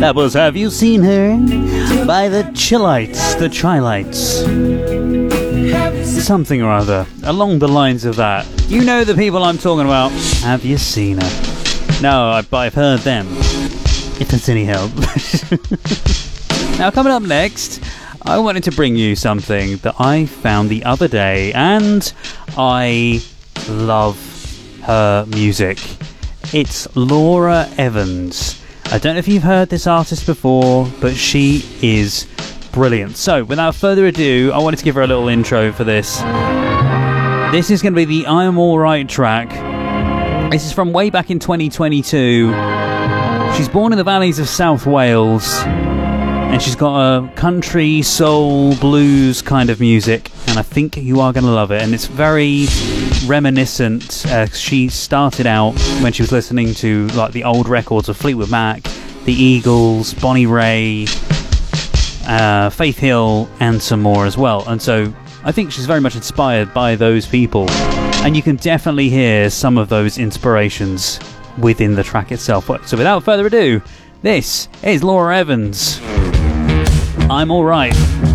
That was Have You Seen Her by the Chillites, the Chilites. Something or other, along the lines of that. You know the people I'm talking about. Have you seen her? No, but I've heard them. If it's any help. Now, coming up next, I wanted to bring you something that I found the other day, and I love her music. It's Laura Evans. I don't know if you've heard this artist before, but she is brilliant. So, without further ado, I wanted to give her a little intro for this. This is going to be the I'm Alright track. This is from way back in 2022. She's born in the valleys of South Wales, and she's got a country, soul, blues kind of music, and I think you are going to love it. And it's very reminiscent. She started out when she was listening to like the old records of Fleetwood Mac, the Eagles, Bonnie Raitt, Faith Hill, and some more as well. And so I think she's very much inspired by those people, and you can definitely hear some of those inspirations within the track itself. So without further ado, this is Laura Evans. I'm Alright.